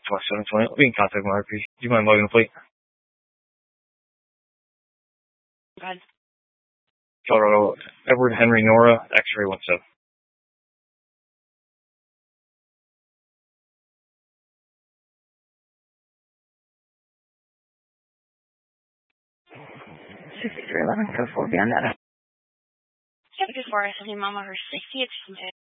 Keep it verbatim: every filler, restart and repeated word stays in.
my seven twenty. I'll be in contact with my R P. Do you mind logging the plate? Go ahead. Colorado, Edward Henry Nora, X-ray one seven. sixty-three eleven, code four, beyond that. Yep, before I send you mama her safety, it's